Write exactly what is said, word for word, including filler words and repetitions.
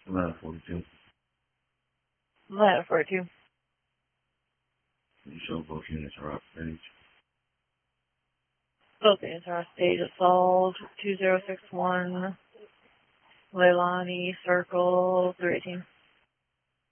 Atlanta forty-two. Atlanta forty-two. You show both units are off stage. Both units are off stage. Assault two zero six one. Leilani, Circle, three eighteen.